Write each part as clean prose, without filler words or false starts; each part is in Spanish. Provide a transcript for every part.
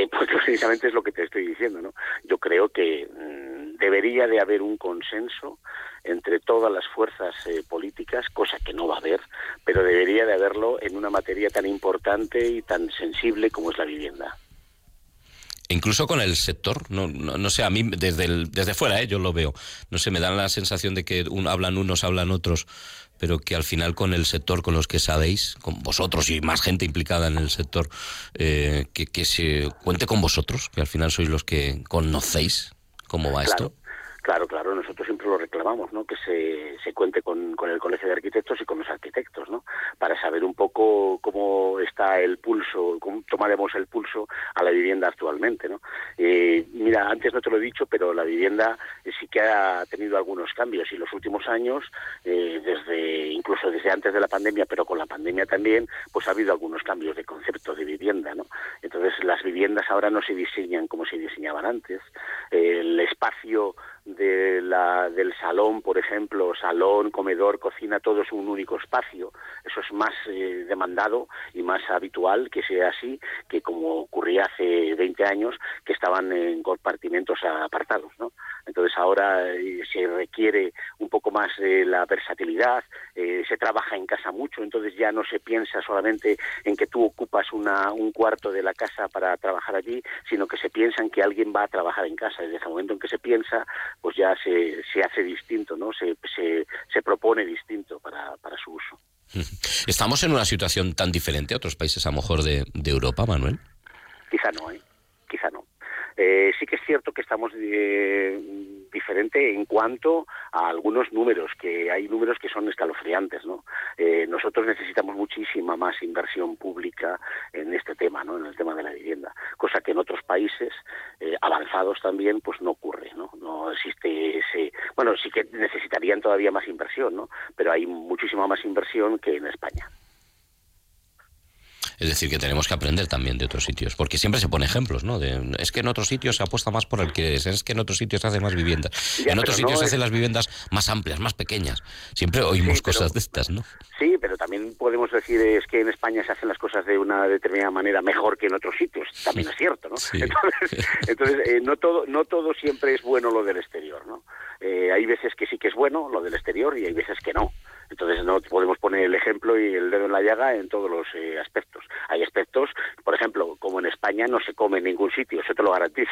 Pues precisamente es lo que te estoy diciendo, ¿no? Yo creo que debería de haber un consenso entre todas las fuerzas políticas, cosa que no va a haber, pero debería de haberlo en una materia tan importante y tan sensible como es la vivienda. Incluso con el sector, no sé, a mí desde fuera, yo lo veo. No sé, me dan la sensación de que hablan unos, hablan otros, pero que al final con el sector, con los que sabéis, con vosotros y más gente implicada en el sector, que se cuente con vosotros, que al final sois los que conocéis cómo va esto. Claro, nosotros siempre lo reclamamos, ¿no? Que se cuente con el Colegio de Arquitectos y con los arquitectos, ¿no? Para saber un poco cómo está el pulso, cómo tomaremos el pulso a la vivienda actualmente, ¿no? Mira, antes no te lo he dicho, pero la vivienda sí que ha tenido algunos cambios, y los últimos años, incluso desde antes de la pandemia, pero con la pandemia también, pues ha habido algunos cambios de concepto de vivienda, ¿no? Entonces las viviendas ahora no se diseñan como se diseñaban antes. El espacio del salón, por ejemplo, salón, comedor, cocina, todo es un único espacio. Eso es más demandado y más habitual que sea así, que como ocurría hace 20 años, que estaban en compartimentos apartados, ¿no? Entonces ahora se requiere un poco más de la versatilidad, se trabaja en casa mucho, entonces ya no se piensa solamente en que tú ocupas un cuarto de la casa para trabajar allí, sino que se piensa en que alguien va a trabajar en casa. Desde ese momento en que se piensa, pues ya se hace distinto, ¿no? Se propone distinto para su uso. ¿Estamos en una situación tan diferente a otros países, a lo mejor, de Europa, Manuel? Quizá no. Sí que es cierto que estamos diferente en cuanto a algunos números, que hay números que son escalofriantes, ¿no? Nosotros necesitamos muchísima más inversión pública en este tema, ¿no? En el tema de la vivienda, cosa que en otros países avanzados también pues no ocurre, ¿no? No existe ese... Bueno, sí que necesitarían todavía más inversión, ¿no? Pero hay muchísima más inversión que en España. Es decir, que tenemos que aprender también de otros sitios, porque siempre se pone ejemplos, ¿no? Es que en otros sitios se apuesta más por alquileres, es que en otros sitios se hacen más viviendas, en otros sitios se hacen las viviendas más amplias, más pequeñas. Siempre oímos cosas de estas, ¿no? Sí, pero también podemos decir es que en España se hacen las cosas de una determinada manera mejor que en otros sitios. También es cierto, ¿no? Sí. Entonces no todo siempre es bueno lo del exterior, ¿no? Hay veces que sí que es bueno lo del exterior y hay veces que no. Entonces no podemos poner el ejemplo y el dedo en la llaga en todos los aspectos. Hay aspectos, por ejemplo, como en España no se come en ningún sitio, eso te lo garantizo.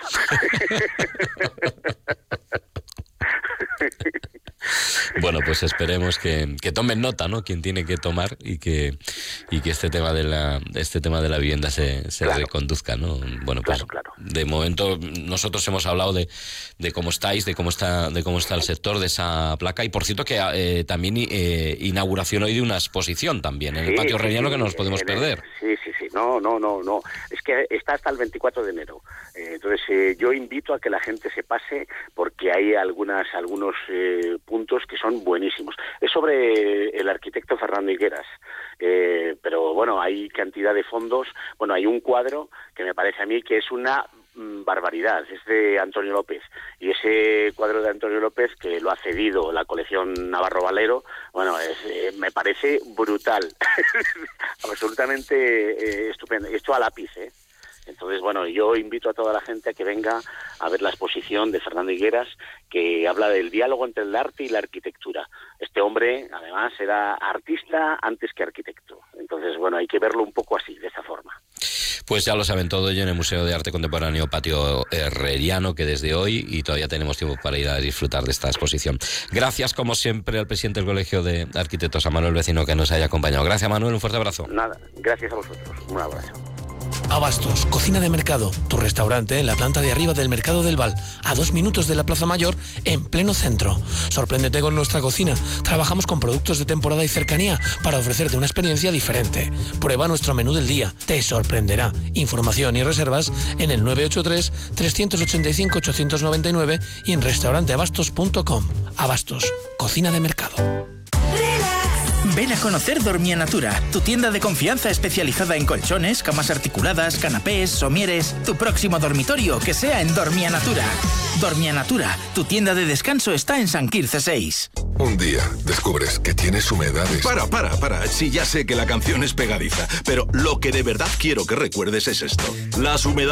Bueno, pues esperemos que tomen nota, ¿no? Quien tiene que tomar y que este tema de la vivienda se reconduzca, ¿no? Bueno, pues claro. De momento nosotros hemos hablado de cómo estáis, de cómo está el sector, de esa placa, y por cierto que también inauguración hoy de una exposición también en el patio Herreriano, que no nos podemos perder. Sí. No. Es que está hasta el 24 de enero. Entonces yo invito a que la gente se pase, porque hay algunos puntos que son buenísimos. Es sobre el arquitecto Fernando Higueras, pero bueno, hay cantidad de fondos. Bueno, hay un cuadro que me parece a mí que es una barbaridad, es de Antonio López, y ese cuadro de Antonio López, que lo ha cedido la colección Navarro Valero, bueno, me parece brutal. Absolutamente estupendo, hecho a lápiz, Entonces, bueno, yo invito a toda la gente a que venga a ver la exposición de Fernando Higueras, que habla del diálogo entre el arte y la arquitectura. Este hombre, además, era artista antes que arquitecto. Entonces, bueno, hay que verlo un poco así, de esa forma. Pues ya lo saben todo ello en el Museo de Arte Contemporáneo Patio Herreriano, que desde hoy, y todavía tenemos tiempo para ir a disfrutar de esta exposición. Gracias, como siempre, al presidente del Colegio de Arquitectos, a Manuel Vecino, que nos haya acompañado. Gracias, Manuel, un fuerte abrazo. Nada, gracias a vosotros, un abrazo. Abastos, cocina de mercado, tu restaurante en la planta de arriba del Mercado del Val, a 2 minutos de la Plaza Mayor, en pleno centro. Sorpréndete con nuestra cocina. Trabajamos con productos de temporada y cercanía para ofrecerte una experiencia diferente. Prueba nuestro menú del día, te sorprenderá. Información y reservas en el 983-385-899 y en restauranteabastos.com. Abastos, cocina de mercado. Ven a conocer Dormia Natura, tu tienda de confianza especializada en colchones, camas articuladas, canapés, somieres. Tu próximo dormitorio que sea en Dormia Natura. Dormia Natura, tu tienda de descanso está en San Quirze 6. Un día descubres que tienes humedades. Para. Sí, ya sé que la canción es pegadiza, pero lo que de verdad quiero que recuerdes es esto. Las humedades